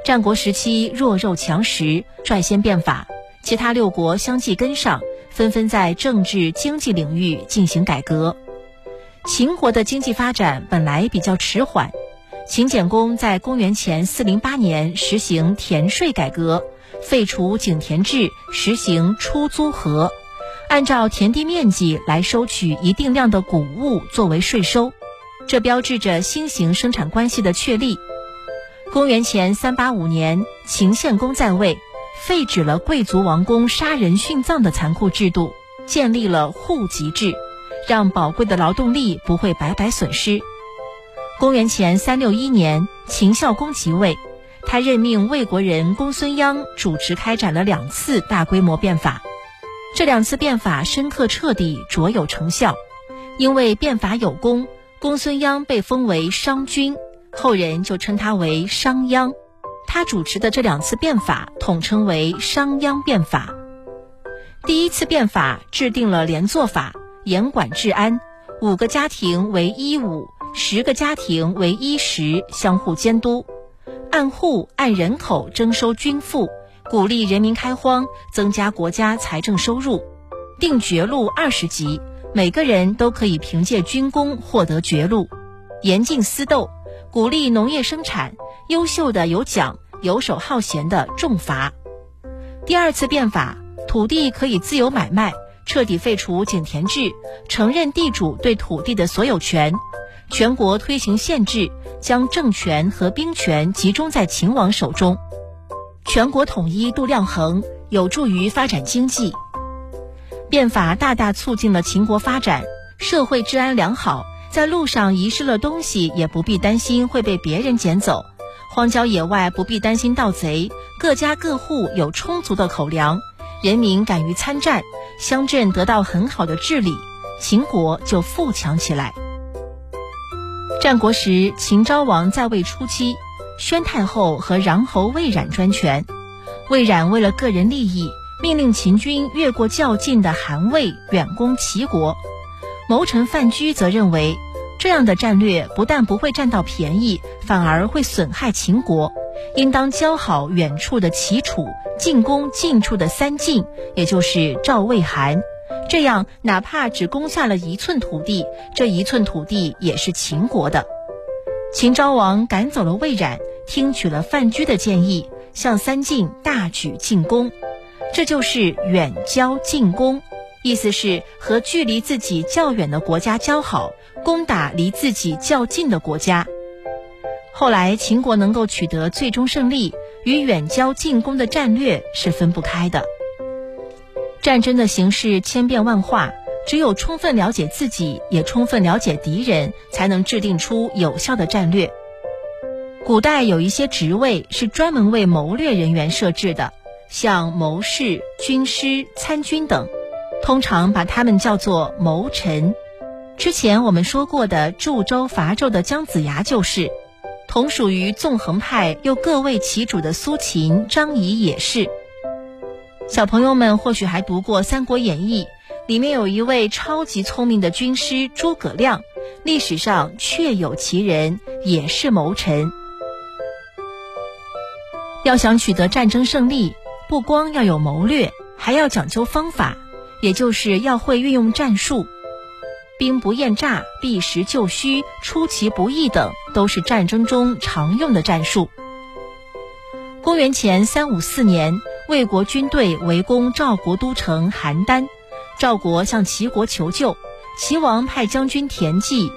战国时期弱肉强食，率先变法，其他6国相继跟上，纷纷在政治经济领域进行改革。秦国的经济发展本来比较迟缓，秦简公在公元前408年实行田税改革，废除井田制，实行出租河，按照田地面积来收取一定量的谷物作为税收，这标志着新型生产关系的确立。公元前385年，秦献公在位，废止了贵族王公杀人殉葬的残酷制度，建立了户籍制，让宝贵的劳动力不会白白损失。公元前361年，秦孝公即位，他任命魏国人公孙鞅主持开展了2次大规模变法。这2次变法深刻彻底，卓有成效。因为变法有功，公孙鞅被封为商君，后人就称他为商鞅。他主持的这2次变法统称为商鞅变法。第1次变法制定了连坐法，严管治安，5个家庭为1/5，10个家庭为1/10，相互监督，按户按人口征收军赋，鼓励人民开荒，增加国家财政收入，定爵禄20级，每个人都可以凭借军功获得爵禄，严禁私斗，鼓励农业生产，优秀的有奖，游手好闲的重罚。第2次变法，土地可以自由买卖，彻底废除井田制，承认地主对土地的所有权，全国推行县制，将政权和兵权集中在秦王手中，全国统一度量衡，有助于发展经济。变法大大促进了秦国发展，社会治安良好，在路上遗失了东西也不必担心会被别人捡走，荒郊野外不必担心盗贼，各家各户有充足的口粮，人民敢于参战，乡镇得到很好的治理，秦国就富强起来。战国时，秦昭王在位初期，宣太后和穰侯魏冉专权。魏冉为了个人利益，命令秦军越过较近的韩魏，远攻齐国。谋臣范雎则认为，这样的战略不但不会占到便宜，反而会损害秦国，应当交好远处的齐楚，进攻近处的三晋，也就是赵魏韩，这样哪怕只攻下了1寸土地，这1寸土地也是秦国的。秦昭王赶走了魏冉，听取了范雎的建议，向三晋大举进攻，这就是远交近攻，意思是和距离自己较远的国家交好，攻打离自己较近的国家。后来秦国能够取得最终胜利，与远交近攻的战略是分不开的。战争的形势千变万化，只有充分了解自己，也充分了解敌人，才能制定出有效的战略。古代有一些职位是专门为谋略人员设置的，像谋士、军师、参军等，通常把他们叫做谋臣。之前我们说过的驻州伐纣的姜子牙就是，同属于纵横派又各为其主的苏秦、张仪也是。小朋友们或许还读过《三国演义》，里面有一位超级聪明的军师诸葛亮，历史上确有其人，也是谋臣。要想取得战争胜利，不光要有谋略，还要讲究方法，也就是要会运用战术。兵不厌诈、避实就虚、出其不意等，都是战争中常用的战术。公元前354年，魏国军队围攻赵国都城邯郸，赵国向齐国求救，齐王派将军田忌